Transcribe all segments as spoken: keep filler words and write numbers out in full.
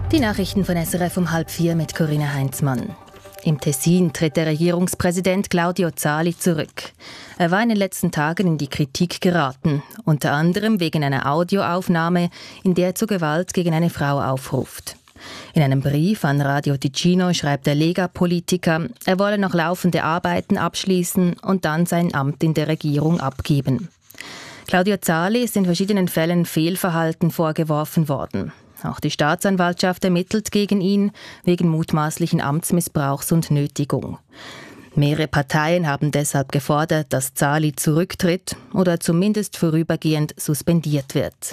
Die Nachrichten von S R F um halb vier mit Corinna Heinzmann. Im Tessin tritt der Regierungspräsident Claudio Zali zurück. Er war in den letzten Tagen in die Kritik geraten, unter anderem wegen einer Audioaufnahme, in der er zur Gewalt gegen eine Frau aufruft. In einem Brief an Radio Ticino schreibt der Lega-Politiker, er wolle noch laufende Arbeiten abschließen und dann sein Amt in der Regierung abgeben. Claudio Zali ist in verschiedenen Fällen Fehlverhalten vorgeworfen worden. Auch die Staatsanwaltschaft ermittelt gegen ihn wegen mutmaßlichen Amtsmissbrauchs und Nötigung. Mehrere Parteien haben deshalb gefordert, dass Zali zurücktritt oder zumindest vorübergehend suspendiert wird.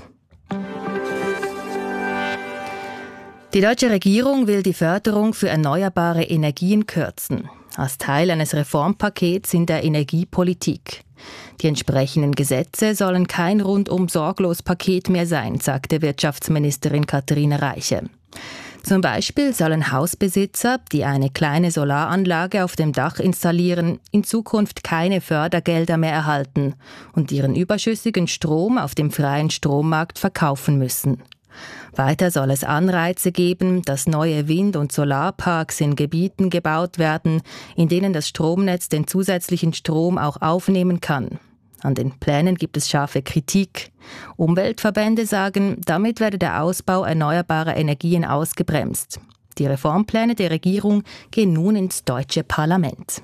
Die deutsche Regierung will die Förderung für erneuerbare Energien kürzen, als Teil eines Reformpakets in der Energiepolitik. Die entsprechenden Gesetze sollen kein Rundum-Sorglos-Paket mehr sein, sagte Wirtschaftsministerin Katharina Reiche. Zum Beispiel sollen Hausbesitzer, die eine kleine Solaranlage auf dem Dach installieren, in Zukunft keine Fördergelder mehr erhalten und ihren überschüssigen Strom auf dem freien Strommarkt verkaufen müssen. Weiter soll es Anreize geben, dass neue Wind- und Solarparks in Gebieten gebaut werden, in denen das Stromnetz den zusätzlichen Strom auch aufnehmen kann. An den Plänen gibt es scharfe Kritik. Umweltverbände sagen, damit werde der Ausbau erneuerbarer Energien ausgebremst. Die Reformpläne der Regierung gehen nun ins deutsche Parlament.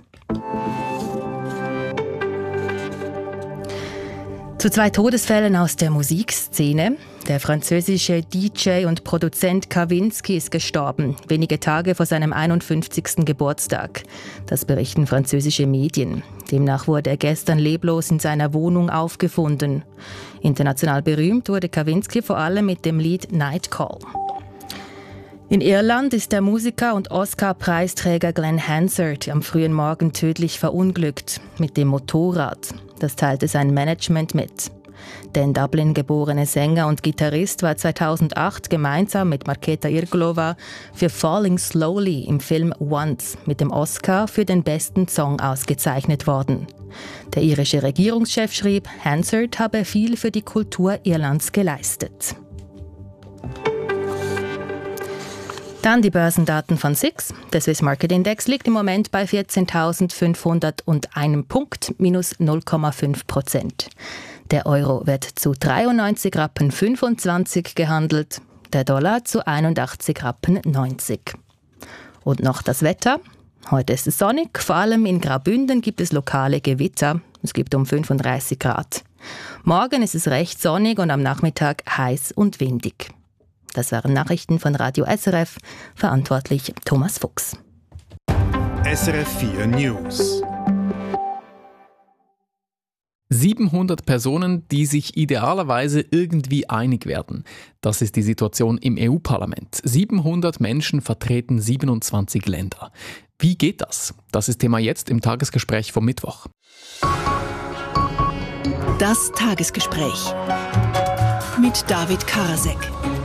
Zu zwei Todesfällen aus der Musikszene. Der französische D J und Produzent Kavinsky ist gestorben, wenige Tage vor seinem einundfünfzigsten Geburtstag. Das berichten französische Medien. Demnach wurde er gestern leblos in seiner Wohnung aufgefunden. International berühmt wurde Kavinsky vor allem mit dem Lied Night Call. In Irland ist der Musiker und Oscar-Preisträger Glenn Hansard am frühen Morgen tödlich verunglückt mit dem Motorrad. Das teilte sein Management mit. Der in Dublin geborene Sänger und Gitarrist war zweitausendacht gemeinsam mit Markéta Irglová für Falling Slowly im Film Once mit dem Oscar für den besten Song ausgezeichnet worden. Der irische Regierungschef schrieb, Hansard habe viel für die Kultur Irlands geleistet. Dann die Börsendaten von S I X. Der Swiss Market Index liegt im Moment bei vierzehntausendfünfhunderteins Punkt, minus null Komma fünf Prozent. Der Euro wird zu dreiundneunzig Rappen fünfundzwanzig gehandelt, der Dollar zu einundachtzig Rappen neunzig. Und noch das Wetter. Heute ist es sonnig, vor allem in Graubünden gibt es lokale Gewitter. Es gibt um fünfunddreißig Grad. Morgen ist es recht sonnig und am Nachmittag heiß und windig. Das waren Nachrichten von Radio S R F, verantwortlich Thomas Fuchs. S R F vier News. siebenhundert Personen, die sich idealerweise irgendwie einig werden. Das ist die Situation im E U-Parlament. siebenhundert Menschen vertreten siebenundzwanzig Länder. Wie geht das? Das ist Thema jetzt im Tagesgespräch vom Mittwoch. Das Tagesgespräch mit David Karasek.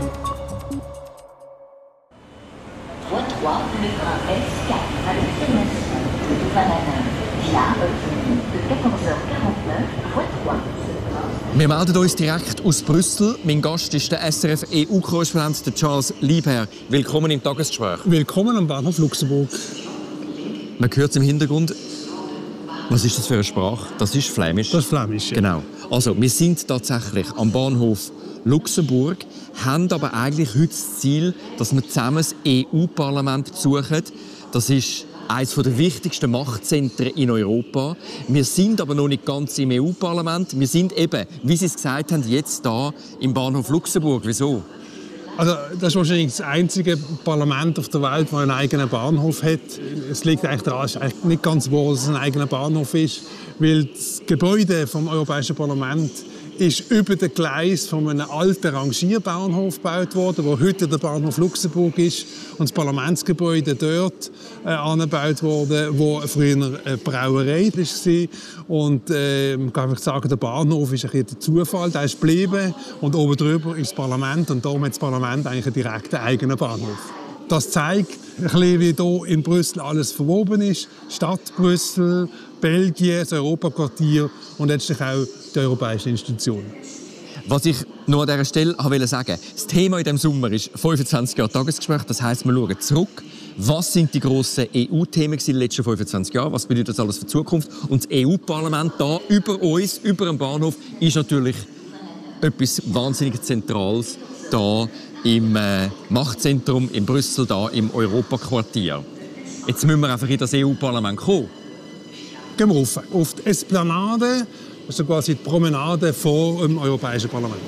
Wir melden uns direkt aus Brüssel. Mein Gast ist der S R F E U-Korrespondent Charles Liebherr. Willkommen im Tagesgespräch. Willkommen am Bahnhof Luxemburg. Man hört es im Hintergrund. Was ist das für eine Sprache? Das ist Flämisch. Das ist Flämisch, ja. Genau. Also, wir sind tatsächlich am Bahnhof Luxemburg, haben aber eigentlich heute das Ziel, dass wir zusammen das E U-Parlament besuchen. Das ist eines der wichtigsten Machtzentren in Europa. Wir sind aber noch nicht ganz im E U-Parlament. Wir sind eben, wie Sie es gesagt haben, jetzt hier im Bahnhof Luxemburg. Wieso? Also, das ist wahrscheinlich das einzige Parlament auf der Welt, das einen eigenen Bahnhof hat. Es liegt eigentlich daran, es ist eigentlich nicht ganz wahr, dass es ein eigener Bahnhof ist, weil das Gebäude vom Europäischen Parlament ist über den Gleis von einem alten Rangierbahnhof gebaut worden, wo heute der Bahnhof Luxemburg ist, und das Parlamentsgebäude dort äh, angebaut wurde, wo früher eine Brauerei war. Und äh, man kann einfach sagen, der Bahnhof ist ein bisschen der Zufall, der ist geblieben, und oben drüber ist das Parlament, und darum hat das Parlament eigentlich einen direkten eigenen Bahnhof. Das zeigt ein bisschen, wie hier in Brüssel alles verwoben ist. Stadt Brüssel, Belgien, das Europaquartier und letztlich auch die europäischen Institutionen. Was ich noch an dieser Stelle wollte sagen, das Thema in diesem Sommer ist fünfundzwanzig Jahre Tagesgespräch. Das heisst, wir schauen zurück. Was sind die grossen E U-Themen in den letzten fünfundzwanzig Jahren? Was bedeutet das alles für die Zukunft? Und das E U-Parlament da über uns, über dem Bahnhof, ist natürlich etwas wahnsinnig Zentrales da im äh, Machtzentrum in Brüssel, da im Europaquartier. Jetzt müssen wir einfach in das E U-Parlament kommen. Gehen wir rauf, auf die Esplanade, das ist quasi die Promenade vor dem Europäischen Parlament.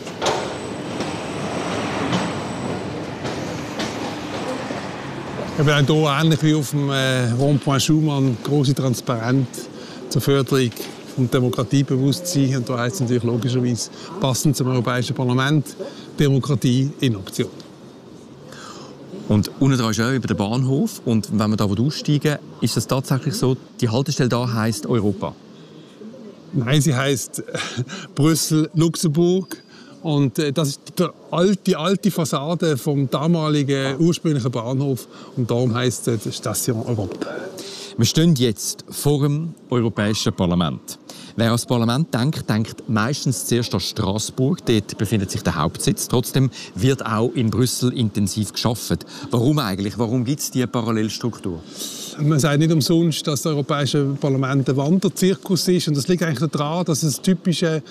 Wir haben hier ähnlich wie auf dem äh, Rond-Point Schumann große Transparente zur Förderung des Demokratiebewusstseins. Und da heisst es natürlich logischerweise passend zum Europäischen Parlament Demokratie in Aktion. Und unten dran ist auch über den Bahnhof. Und wenn wir da aussteigen, ist das tatsächlich so, die Haltestelle da heisst Europa? Nein, sie heisst Brüssel-Luxemburg. Und äh, das ist die alte, die alte Fassade vom damaligen ursprünglichen Bahnhof. Und darum heisst es äh, Station Europe. Wir stehen jetzt vor dem Europäischen Parlament. Wer an das Parlament denkt, denkt meistens zuerst an Straßburg. Dort befindet sich der Hauptsitz. Trotzdem wird auch in Brüssel intensiv gearbeitet. Warum eigentlich? Warum gibt es diese Parallelstruktur? Man sagt nicht umsonst, dass das Europäische Parlament ein Wanderzirkus ist. Und das liegt eigentlich daran, dass es typische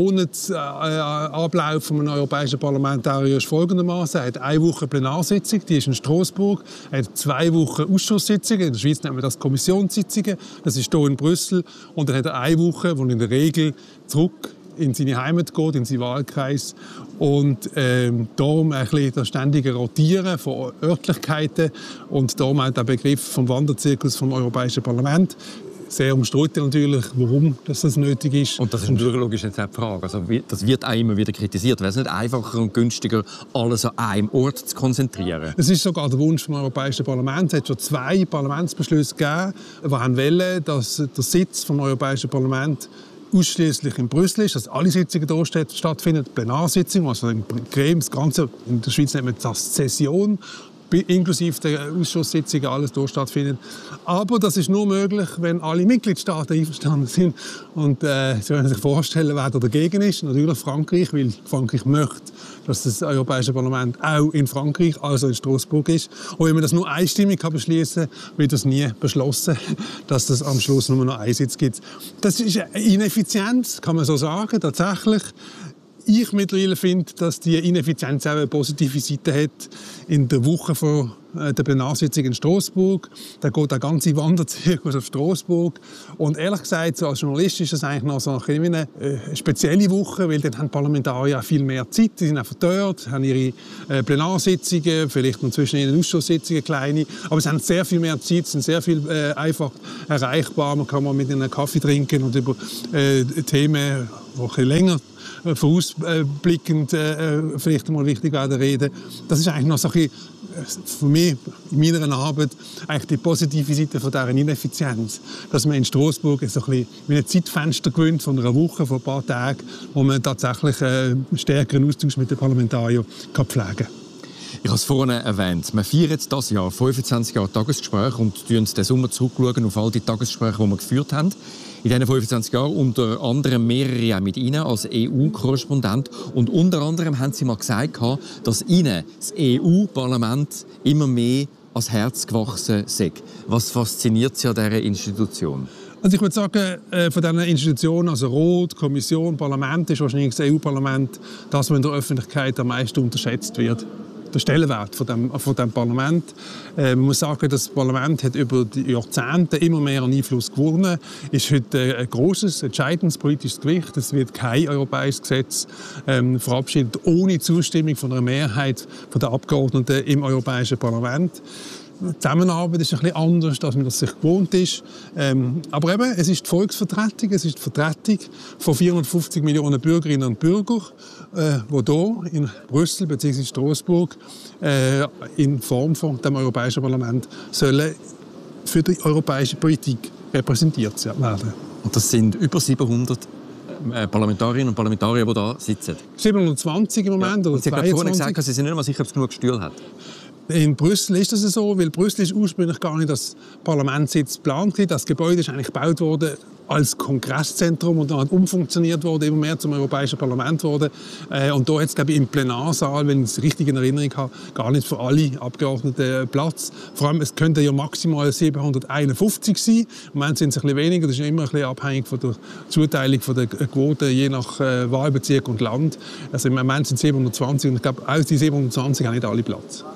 Monatsablauf von einem Europäischen Parlament folgendermaßen hat. Eine Woche Plenarsitzung, die ist in Straßburg. Er hat zwei Wochen Ausschusssitzungen. In der Schweiz nennt man das Kommissionssitzungen. Das ist hier in Brüssel. Und dann hat er eine Woche, wo er in der Regel zurück in seine Heimat geht, in seinen Wahlkreis. Und ähm, darum ein bisschen das ständige Rotieren von Örtlichkeiten und darum auch der Begriff vom Wanderzirkus vom Europäischen Parlament. Sehr umstritten natürlich, warum das, das nötig ist. Und das ist natürlich logisch jetzt auch die Frage. Also, das wird auch immer wieder kritisiert. Wäre es nicht einfacher und günstiger, alles an einem Ort zu konzentrieren? Es ist sogar der Wunsch vom Europäischen Parlament. Es hat schon zwei Parlamentsbeschlüsse gegeben, die wollen, dass der Sitz vom Europäischen Parlament ausschließlich in Brüssel ist, dass alle Sitzungen hier stattfinden, Plenarsitzungen, also im Gremium, das Ganze, in der Schweiz nennt man das Session, inklusive der Ausschusssitzungen, alles hier stattfindet. Aber das ist nur möglich, wenn alle Mitgliedstaaten einverstanden sind. Und äh, Sie können sich vorstellen, wer da dagegen ist. Natürlich Frankreich, weil Frankreich möchte, dass das Europäische Parlament auch in Frankreich, also in Straßburg ist. Und wenn man das nur einstimmig beschließen kann, wird das nie beschlossen, dass es am Schluss nur noch einen Sitz gibt. Das ist eine Ineffizienz, kann man so sagen, tatsächlich. Ich mittlerweile finde, dass die Ineffizienz auch eine positive Seite hat. In der Woche vor der Plenarsitzung in Straßburg, da geht der ganze Wanderzirkus auf Straßburg. Und ehrlich gesagt, so als Journalist ist das eigentlich noch so eine äh, spezielle Woche, weil dort haben die Parlamentarier viel mehr Zeit. Sie sind einfach dort, haben ihre äh, Plenarsitzungen, vielleicht noch zwischen ihren Ausschusssitzungen kleine. Aber sie haben sehr viel mehr Zeit, sind sehr viel äh, einfach erreichbar. Man kann mal mit ihnen Kaffee trinken und über äh, Themen, die ein bisschen länger vorausblickend äh, vielleicht mal wichtig werden reden. Das ist eigentlich noch so ein bisschen, für mich in meiner Arbeit eigentlich die positive Seite von dieser Ineffizienz, dass man in Straßburg so ein bisschen wie ein Zeitfenster gewinnt von einer Woche, von ein paar Tagen, wo man tatsächlich äh, einen stärkeren Austausch mit den Parlamentariern kann pflegen kann. Ich habe es vorhin erwähnt. Wir feiern jetzt dieses Jahr fünfundzwanzig Jahre Tagesgespräch und schauen den Sommer zurückschauen auf all die Tagesgespräche, die wir geführt haben. In diesen fünfundzwanzig Jahren unter anderem mehrere auch mit Ihnen als E U-Korrespondent. Und unter anderem haben Sie mal gesagt, dass Ihnen das E U-Parlament immer mehr ans Herz gewachsen sei. Was fasziniert Sie an dieser Institution? Also ich würde sagen, von diesen Institutionen, also Rat, Kommission, Parlament, ist wahrscheinlich das E U-Parlament das, was in der Öffentlichkeit am meisten unterschätzt wird. Der Stellenwert von dem, von dem Parlament. Äh, man muss sagen, das Parlament hat über die Jahrzehnte immer mehr an Einfluss gewonnen. Ist heute ein großes, entscheidendes politisches Gewicht. Es wird kein europäisches Gesetz ähm, verabschiedet ohne Zustimmung von einer Mehrheit der Abgeordneten im Europäischen Parlament. Die Zusammenarbeit ist ein bisschen anders, als man das sich gewohnt ist. Ähm, aber eben, es ist die Volksvertretung, es ist die Vertretung von vierhundertfünfzig Millionen Bürgerinnen und Bürgern, äh, die hier in Brüssel bzw. Straßburg äh, in Form von dem Europäischen Parlament sollen für die europäische Politik repräsentiert werden. Und das sind über siebenhundert Parlamentarierinnen und Parlamentarier, die hier sitzen? siebenhundertzwanzig im Moment, ja. Oder Sie haben vorhin gesagt, Sie sind nicht mal sicher, ob es genug Stühle hat. In Brüssel ist das so, weil Brüssel ist ursprünglich gar nicht das Parlamentssitz geplant. Das Gebäude ist eigentlich gebaut worden als Kongresszentrum und dann umfunktioniert worden, immer mehr zum Europäischen Parlament worden. Und da hat es, glaube ich, im Plenarsaal, wenn ich es richtig in Erinnerung habe, gar nicht für alle Abgeordneten Platz. Vor allem, es könnte ja maximal siebenhunderteinundfünfzig sein. Im Moment sind es ein bisschen weniger, das ist immer ein bisschen abhängig von der Zuteilung von der Quote, je nach äh, Wahlbezirk und Land. Also im Moment sind es siebenhundertzwanzig und ich glaube, aus die siebenhundertzwanzig haben nicht alle Platz.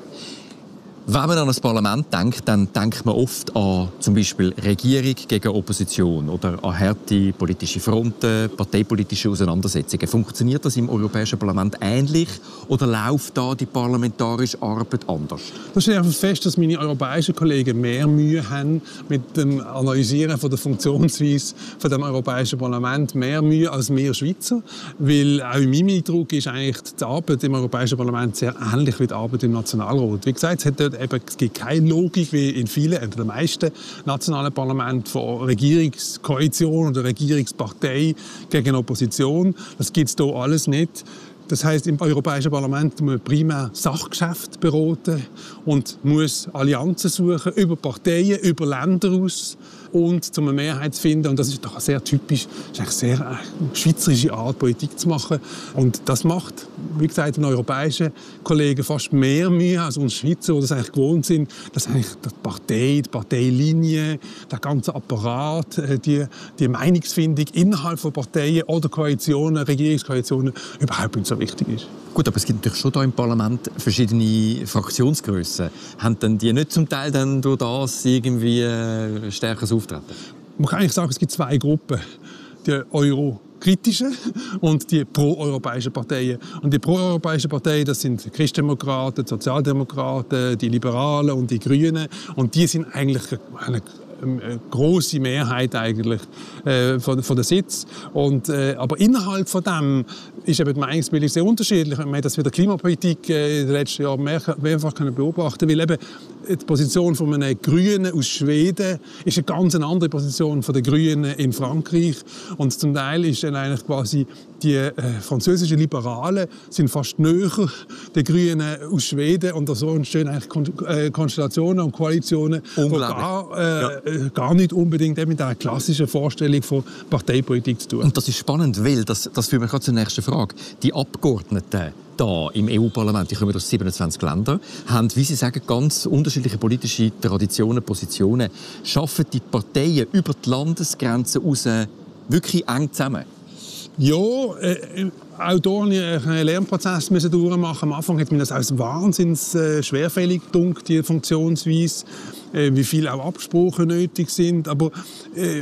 Wenn man an das Parlament denkt, dann denkt man oft an zum Beispiel Regierung gegen Opposition oder an harte politische Fronten, parteipolitische Auseinandersetzungen. Funktioniert das im Europäischen Parlament ähnlich oder läuft da die parlamentarische Arbeit anders? Das steht einfach fest, dass meine europäischen Kollegen mehr Mühe haben mit dem Analysieren von der Funktionsweise von dem Europäischen Parlament, mehr Mühe als wir Schweizer, weil auch in meinem Eindruck ist eigentlich die Arbeit im Europäischen Parlament sehr ähnlich wie die Arbeit im Nationalrat. Wie gesagt, es hat dort eben, es gibt keine Logik wie in vielen, in den meisten nationalen Parlamenten von Regierungskoalition oder Regierungspartei gegen Opposition. Das gibt es hier alles nicht. Das heisst, im Europäischen Parlament muss man primär Sachgeschäfte beraten und muss Allianzen suchen über Parteien, über Länder aus und um eine Mehrheit zu finden. Und das ist doch sehr typisch, das ist eine sehr eine schweizerische Art, Politik zu machen. Und das macht, wie gesagt, den europäischen Kollegen fast mehr Mühe als uns Schweizer, die das eigentlich gewohnt sind, dass eigentlich die Partei, die Parteilinie, der ganze Apparat, die, die Meinungsfindung innerhalb von Parteien oder Koalitionen, Regierungskoalitionen überhaupt nicht so wichtig ist. Gut, aber es gibt natürlich schon hier im Parlament verschiedene Fraktionsgrössen. Haben denn die nicht zum Teil dann durch das irgendwie äh, stärkeres Auftreten? Man kann eigentlich sagen, es gibt zwei Gruppen. Die Euro-kritischen und die pro-europäischen Parteien. Und die pro-europäischen Parteien, das sind die Christdemokraten, die Sozialdemokraten, die Liberalen und die Grünen. Und die sind eigentlich eine eine grosse Mehrheit eigentlich äh, von, von der Sitz. Und, äh, aber innerhalb von dem ist eben die Meinungsbildung sehr unterschiedlich. Man hat das mit der Klimapolitik äh, in den letzten Jahren mehr, mehrfach können beobachten, weil eben die Position von einem Grünen aus Schweden ist eine ganz andere Position von den Grünen in Frankreich. Und zum Teil ist dann eigentlich quasi die äh, französischen Liberalen sind fast näher den Grünen aus Schweden und so entstehen eigentlich Kon äh, Konstellationen und Koalitionen, die gar, äh, ja. gar nicht unbedingt mit einer klassischen Vorstellung von Parteipolitik zu tun. Und das ist spannend, weil das, das führt mich gerade zur nächsten Frage. Die Abgeordneten da im E U-Parlament, die kommen aus siebenundzwanzig Ländern, haben, wie Sie sagen, ganz unterschiedliche politische Traditionen, Positionen. Schaffen die Parteien über die Landesgrenzen raus wirklich eng zusammen? Ja, äh, auch hier einen Lernprozess müssen durchmachen. Am Anfang hat mir das als wahnsinnig äh, schwerfällig gedunkt, die Funktionsweise, äh, wie viele auch Absprachen nötig sind. Aber äh,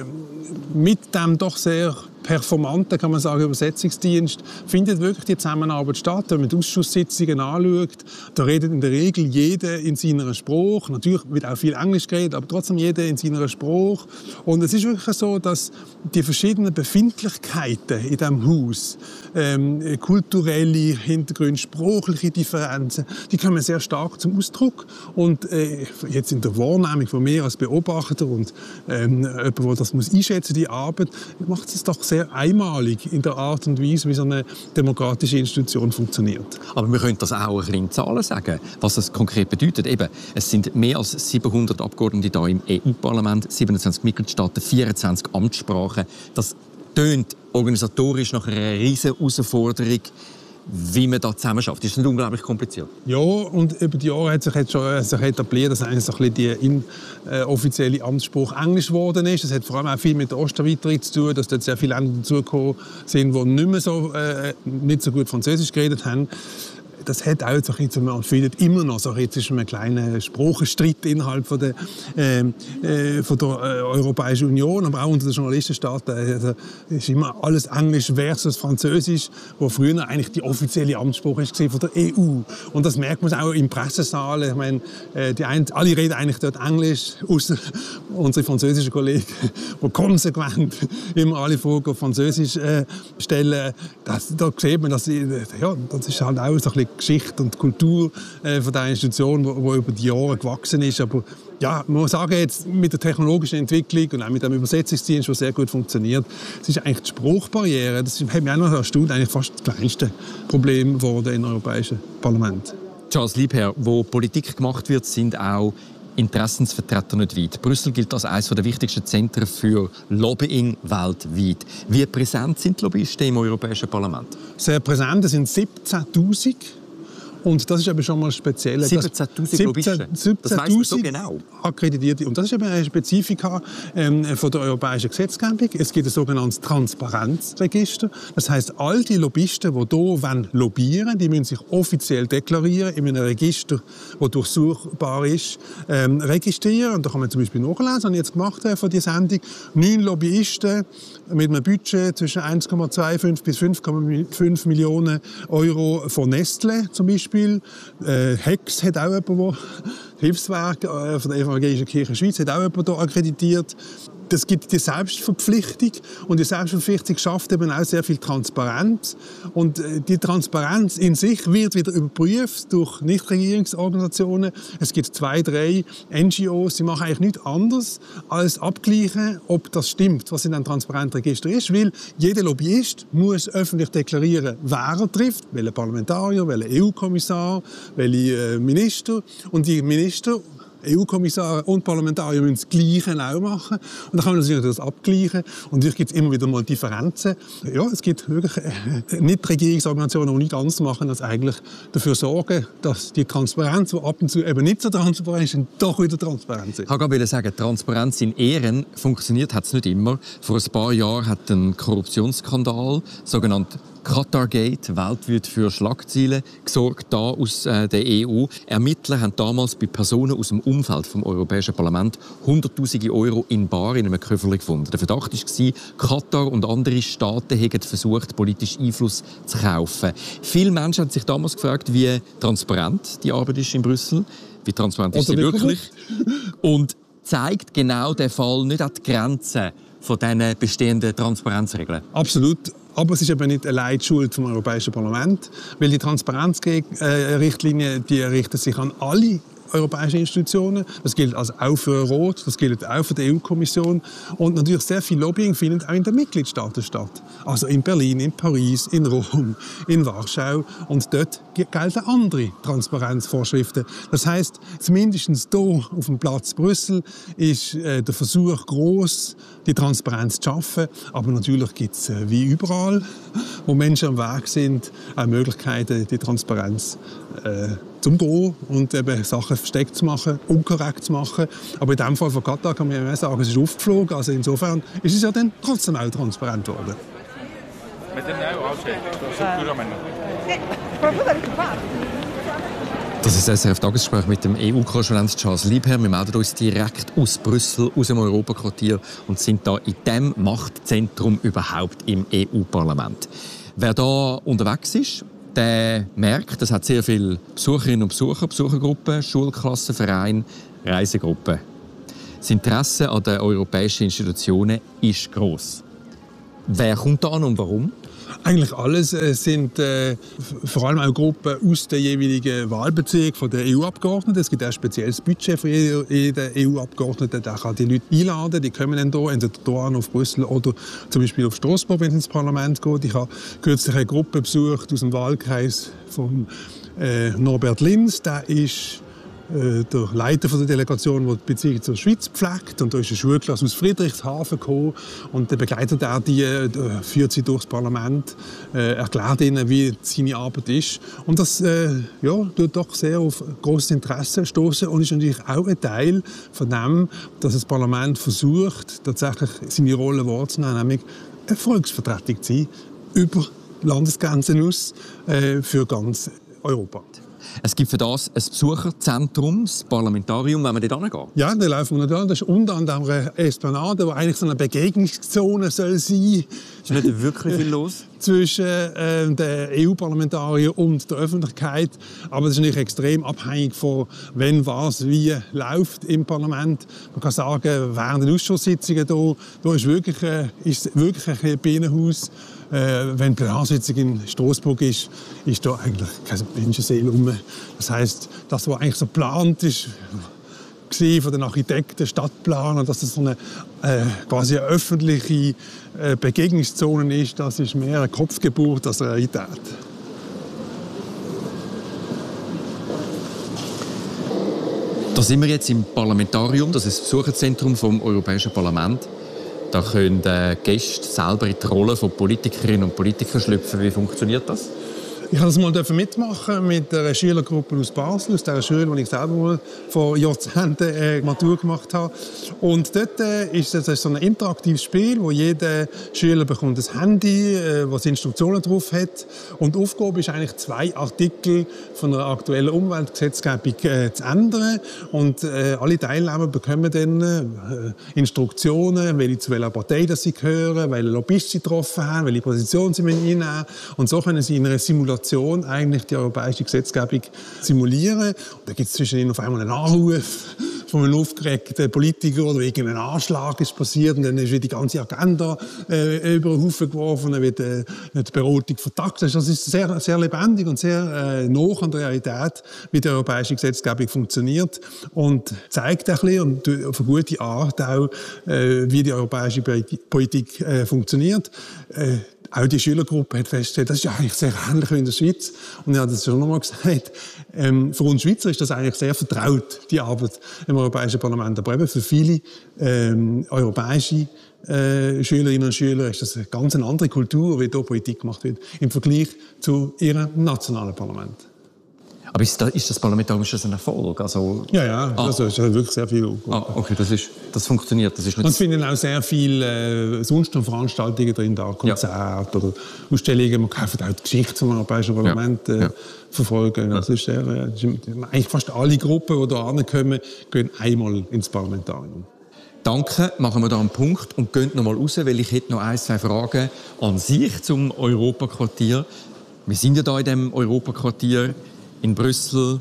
mit dem doch sehr performanten, kann man sagen, Übersetzungsdienst findet wirklich die Zusammenarbeit statt. Wenn man die Ausschusssitzungen anschaut, da redet in der Regel jeder in seiner Sprache. Natürlich wird auch viel Englisch geredet, aber trotzdem jeder in seiner Sprache. Und es ist wirklich so, dass die verschiedenen Befindlichkeiten in diesem Haus, ähm, kulturelle Hintergründe, sprachliche Differenzen, die kommen sehr stark zum Ausdruck. Und äh, jetzt in der Wahrnehmung von mir als Beobachter und ähm, jemand, der das muss einschätzen, die Arbeit, macht es doch sehr einmalig in der Art und Weise, wie so eine demokratische Institution funktioniert. Aber wir können das auch ein bisschen in Zahlen sagen, was das konkret bedeutet. Eben, es sind mehr als siebenhundert Abgeordnete hier im E U-Parlament, siebenundzwanzig Mitgliedstaaten, vierundzwanzig Amtssprachen. Das tönt organisatorisch nach einer riesen Herausforderung, wie man da zusammen schafft. Das ist nicht unglaublich kompliziert. Ja, und über die Jahre hat sich jetzt schon sich etabliert, dass eigentlich so ein bisschen die in, äh, offizielle Amtssprache Englisch geworden ist. Das hat vor allem auch viel mit der Osterweiterung zu tun, dass dort sehr viele Länder dazugekommen sind, die nicht mehr so, äh, nicht so gut Französisch geredet haben. Das hat auch so ein man findet immer noch so ein zwischen einem kleinen Sprachenstreit innerhalb von der, äh, äh, von der äh, Europäischen Union, aber auch unter den Journalistenstaaten. Also, ist immer alles Englisch versus Französisch, wo früher eigentlich die offizielle Amtssprache war von der E U. Und das merkt man auch im Pressesaal. Ich meine, äh, die ein, alle reden eigentlich dort Englisch, außer unsere französischen Kollegen, die konsequent immer alle Fragen auf Französisch äh, stellen. Das, da sieht man, dass sie, ja, das ist halt auch so ein bisschen Geschichte und Kultur äh, von dieser Institution, die über die Jahre gewachsen ist. Aber ja, man muss sagen, jetzt mit der technologischen Entwicklung und auch mit dem Übersetzungsdienst, der sehr gut funktioniert, es ist eigentlich die Sprachbarriere, das hat mich auch noch erstaunt, eigentlich fast das kleinste Problem geworden im Europäischen Parlament. Charles Liebherr, wo Politik gemacht wird, sind auch Interessensvertreter nicht weit. Brüssel gilt als eines der wichtigsten Zentren für Lobbying weltweit. Wie präsent sind die Lobbyisten im Europäischen Parlament? Sehr präsent, es sind siebzehntausend. Und das ist eben schon mal speziell. siebzehntausend Lobbyisten? Das weiss man so genau? Akkreditierte. Und das ist eben eine Spezifika ähm, von der europäischen Gesetzgebung. Es gibt ein sogenanntes Transparenzregister. Das heisst, all die Lobbyisten, die hier lobbyieren wollen, die müssen sich offiziell deklarieren in einem Register, das durchsuchbar ist, ähm, registrieren. Und da kann man zum Beispiel nachlesen, das habe ich jetzt gemacht äh, von dieser Sendung, neun Lobbyisten mit einem Budget zwischen eins Komma fünfundzwanzig bis fünf Komma fünf Millionen Euro von Nestlé zum Beispiel. Äh, Hex hat auch jemanden, der Hilfswerk äh, von der Evangelischen Kirche Schweiz hat auch jemanden hier akkreditiert. Das gibt die Selbstverpflichtung und die Selbstverpflichtung schafft eben auch sehr viel Transparenz. Und die Transparenz in sich wird wieder überprüft durch Nichtregierungsorganisationen. Es gibt zwei, drei N G Os, die machen eigentlich nichts anderes als abgleichen, ob das stimmt, was in einem Transparenzregister ist. Weil jeder Lobbyist muss öffentlich deklarieren, wer er trifft, welcher Parlamentarier, welcher E U-Kommissar, welche Minister. Und die Minister, E U-Kommissare und Parlamentarier müssen das Gleiche auch machen. Und dann kann man natürlich das abgleichen. Und natürlich gibt es immer wieder mal Differenzen. Ja, es gibt wirklich äh, Nichtregierungsorganisationen, die nichts anderes machen, als eigentlich dafür sorgen, dass die Transparenz, die ab und zu eben nicht so transparent ist, doch wieder transparent ist. Ich wollte gerade sagen, Transparenz in Ehren funktioniert hat es nicht immer. Vor ein paar Jahren hat ein Korruptionsskandal, sogenannt Qatargate, weltweit für Schlagzeilen gesorgt, da aus äh, der E U. Ermittler haben damals bei Personen aus dem Umfeld vom Europäischen Parlament hunderttausende Euro in bar in einem Köfferchen gefunden. Der Verdacht war, Katar und andere Staaten hätten versucht, politischen Einfluss zu kaufen. Viele Menschen haben sich damals gefragt, wie transparent die Arbeit ist in Brüssel, wie transparent ist sie wirklich. Und zeigt genau der Fall nicht an die Grenzen von diesen bestehenden Transparenzregeln? Absolut. Aber es ist eben nicht allein die Schuld vom Europäischen Parlament, weil die Transparenzrichtlinie, die richtet sich an alle europäischen Institutionen. Das gilt also auch für Rot, das gilt auch für die E U-Kommission. Und natürlich sehr viel Lobbying findet auch in den Mitgliedstaaten statt. Also in Berlin, in Paris, in Rom, in Warschau. Und dort gelten andere Transparenzvorschriften. Das heisst, zumindest hier auf dem Platz Brüssel ist äh, der Versuch groß, die Transparenz zu schaffen. Aber natürlich gibt es äh, wie überall, wo Menschen am Weg sind, auch Möglichkeiten, die Transparenz äh, zu umgehen und eben Sachen versteckt zu machen, unkorrekt zu machen. Aber in dem Fall von Katar kann man ja sagen, es ist aufgeflogen. Also insofern ist es ja dann trotzdem auch transparent geworden. Das ist das S R F-Tagesgespräch mit dem E U-Korrespondent Charles Liebherr. Wir melden uns direkt aus Brüssel, aus dem Europaquartier und sind da in dem Machtzentrum überhaupt im E U-Parlament. Wer da unterwegs ist, der merkt, es hat sehr viele Besucherinnen und Besucher, Besuchergruppen, Schulklassen, Vereine, Reisegruppen. Das Interesse an den europäischen Institutionen ist gross. Wer kommt da an und warum? Eigentlich alles äh, sind äh, vor allem auch Gruppen aus den jeweiligen Wahlbezirken der E U-Abgeordneten. Es gibt ein spezielles Budget für jeden E U-Abgeordneten. Der kann die Leute einladen, die kommen dann hier, entweder hier auf Brüssel oder zum Beispiel auf Straßburg, wenn es ins Parlament geht. Ich habe kürzlich eine Gruppe besucht aus dem Wahlkreis von äh, Norbert Linz. Der ist der Leiter der Delegation, der die Beziehung zur Schweiz pflegt. Und da ist eine Schulklasse aus Friedrichshafen gekommen. Und dann begleitet er die, führt sie durchs Parlament, äh, erklärt ihnen, wie seine Arbeit ist. Und das äh, ja, tut doch sehr auf grosses Interesse stoßen und ist natürlich auch ein Teil von dem, dass das Parlament versucht, tatsächlich seine Rolle wahrzunehmen, nämlich eine Volksvertretung zu sein, über Landesgrenzen aus, äh, für ganz Europa. Es gibt für das ein Besucherzentrum, das Parlamentarium, wenn man dort hingeht. Ja, da laufen wir da. Das ist unter anderem eine Esplanade, die eigentlich so eine Begegnungszone soll sein. Ist nicht wirklich viel los? Zwischen äh, den E U-Parlamentariern und der Öffentlichkeit. Aber das ist natürlich extrem abhängig von, wenn was wie läuft im Parlament. Man kann sagen, während den Ausschusssitzungen hier, da ist wirklich, äh, ist wirklich ein Bienenhaus. Äh, wenn die Plenarsitzung in Straßburg ist, ist da eigentlich keine Menschenseele rum. Das heisst, das, was eigentlich so geplant ist, von den Architekten, Stadtplanern, dass das so eine äh, quasi eine öffentliche äh, Begegnungszone ist, das ist mehr eine Kopfgeburt als eine Realität. Da sind wir jetzt im Parlamentarium, das ist das Besucherzentrum vom Europäischen Parlament. Da können äh, Gäste selber in die Rolle von Politikerinnen und Politikern schlüpfen. Wie funktioniert das? Ich durfte das mal mitmachen mit einer Schülergruppe aus Basel, aus der Schule, die ich selber mal vor Jahrzehnten äh, Matur gemacht habe. Und dort äh, ist es so ein interaktives Spiel, wo jeder Schüler bekommt ein Handy, äh, das Instruktionen drauf hat. Und die Aufgabe ist eigentlich, zwei Artikel von einer aktuellen Umweltgesetzgebung äh, zu ändern. Und äh, alle Teilnehmer bekommen dann äh, Instruktionen, welche zu welcher Partei das sie gehören, welche Lobbyisten sie getroffen haben, welche Position sie einnehmen müssen. Und so können sie in einer Simulation eigentlich die europäische Gesetzgebung simulieren. Und da gibt es zwischen ihnen auf einmal einen Anruf von einem aufgeregten Politiker oder irgendein Anschlag ist passiert und dann wird die ganze Agenda äh, über den Haufen geworfen, dann wird äh, die Beratung vertagt. Das ist sehr, sehr lebendig und sehr äh, nah an der Realität, wie die europäische Gesetzgebung funktioniert und zeigt ein bisschen und auf eine gute Art auch, äh, wie die europäische Politik äh, funktioniert. Äh, Auch die Schülergruppe hat festgestellt, das ist ja eigentlich sehr ähnlich wie in der Schweiz. Und ich habe das schon einmal gesagt, ähm, für uns Schweizer ist das eigentlich sehr vertraut, die Arbeit im Europäischen Parlament. Aber eben für viele ähm, europäische äh, Schülerinnen und Schüler ist das eine ganz andere Kultur, wie hier Politik gemacht wird, im Vergleich zu ihrem nationalen Parlament. Aber ist das, ist das Parlamentarium ein Erfolg? Also, ja, ja, ah. also es ist wirklich sehr viel. Ah, okay, das, ist, das funktioniert. Das ist nicht und es finden auch sehr viele äh, sonst noch Veranstaltungen drin, da Konzerte ja. oder Ausstellungen. Man kann auch die Geschichte zum Europäischen Parlament äh, ja. verfolgen. Das ist sehr, äh, eigentlich fast alle Gruppen, die hier ankommen, gehen einmal ins Parlamentarium. Danke, machen wir da einen Punkt und gehen noch mal raus, weil ich hätte noch ein, zwei Fragen an sich zum Europaquartier. Wir sind ja hier in diesem Europaquartier in Brüssel,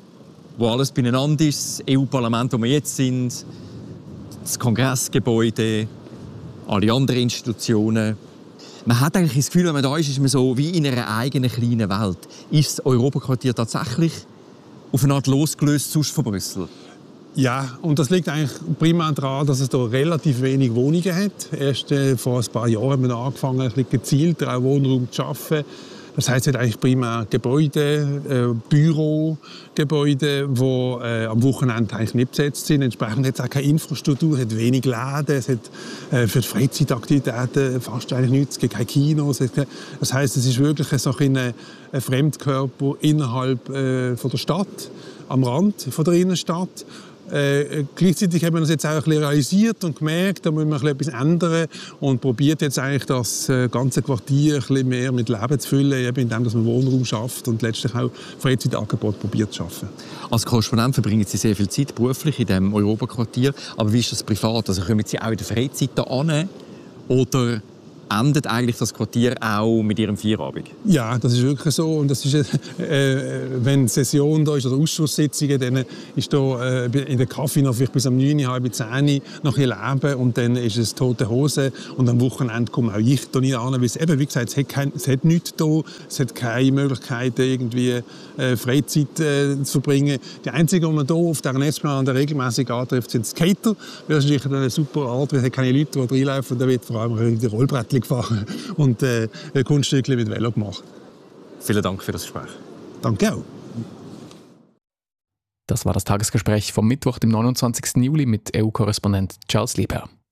wo alles beieinander ist, das E U-Parlament, wo wir jetzt sind, das Kongressgebäude, alle anderen Institutionen. Man hat eigentlich das Gefühl, wenn man da ist, ist man so wie in einer eigenen kleinen Welt. Ist das Europaquartier tatsächlich auf eine Art losgelöst sonst von Brüssel? Ja, und das liegt eigentlich primär daran, dass es hier relativ wenig Wohnungen hat. Erst äh, vor ein paar Jahren haben wir angefangen, ein bisschen gezielter auch Wohnraum zu schaffen. Das heisst, es hat eigentlich primär Gebäude, äh, Bürogebäude, die äh, am Wochenende eigentlich nicht besetzt sind. Entsprechend hat es auch keine Infrastruktur, es hat wenig Läden, es hat äh, für die Freizeitaktivitäten fast eigentlich nichts, es gibt keine Kinos. Es gibt, das heisst, es ist wirklich so ein, ein Fremdkörper innerhalb äh, von der Stadt, am Rand von der Innenstadt. Äh, gleichzeitig haben wir das jetzt auch ein bisschen realisiert und gemerkt, da müssen wir etwas ändern und probiert jetzt eigentlich das äh, ganze Quartier ein bisschen mehr mit Leben zu füllen, eben indem man Wohnraum schafft und letztlich auch Freizeitangebot probiert zu schaffen. Als Korrespondent verbringen Sie sehr viel Zeit beruflich in diesem Europaquartier, aber wie ist das privat? Also kommen Sie auch in der Freizeit da an oder endet eigentlich das Quartier auch mit Ihrem Feierabend? Ja, das ist wirklich so. Und das ist, äh, wenn Session da ist oder Ausschusssitzungen, dann ist da äh, in der Kaffee noch vielleicht bis um neun, halb zehn noch ein Leben und dann ist es tote Hose und am Wochenende komme auch ich da nicht an, weil es eben, wie gesagt, es hat, kein, es hat nichts da, es hat keine Möglichkeit, irgendwie äh, Freizeit äh, zu verbringen. Die einzigen, die man hier auf dieser Netzplan regelmäßig antrifft, sind Skater. Das ist natürlich eine super Art, weil es hat keine Leute, die reinlaufen, da wird vor allem die Rollbrettchen gefahren und äh, Kunststückchen mit Velo gemacht. Vielen Dank für das Gespräch. Danke auch. Das war das Tagesgespräch vom Mittwoch, dem neunundzwanzigsten Juli mit E U-Korrespondent Charles Lieber.